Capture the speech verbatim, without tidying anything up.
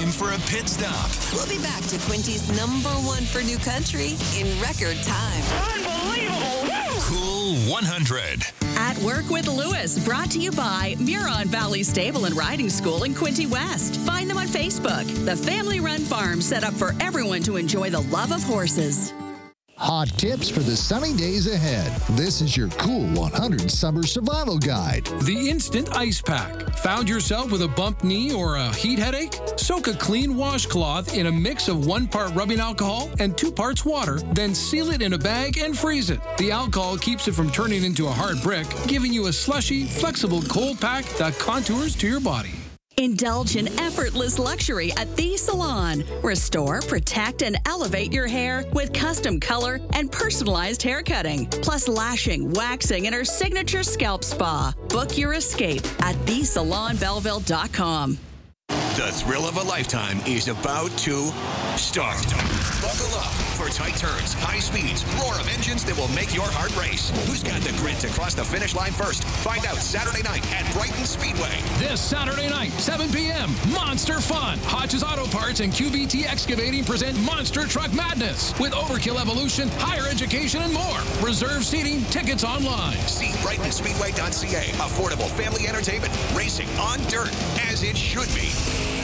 time for a pit stop. We'll be back to Quinty's number one for new country in record time. Unbelievable! Cool one hundred. At Work with Lewis, brought to you by Muron Valley Stable and Riding School in Quinty West. Find them on Facebook. The family-run farm set up for everyone to enjoy the love of horses. Hot tips for the sunny days ahead. This is your Cool one hundred Summer Survival Guide. The Instant Ice Pack. Found yourself with a bumped knee or a heat headache? Soak a clean washcloth in a mix of one part rubbing alcohol and two parts water, then seal it in a bag and freeze it. The alcohol keeps it from turning into a hard brick, giving you a slushy, flexible cold pack that contours to your body. Indulge in effortless luxury at The Salon. Restore, protect, and elevate your hair with custom color and personalized hair cutting, plus lashing, waxing, and our signature scalp spa. Book your escape at the salon belleville dot com. The thrill of a lifetime is about to start. Buckle up for tight turns, high speeds, roar of engines that will make your heart race. Who's got the grit to cross the finish line first? Find out Saturday night at Brighton Speedway. This Saturday night, seven p.m., Monster Fun. Hodges Auto Parts and Q B T Excavating present Monster Truck Madness with Overkill Evolution, higher education, and more. Reserve seating, tickets online. See brighton speedway dot c a. Affordable family entertainment, racing on dirt, as it should be.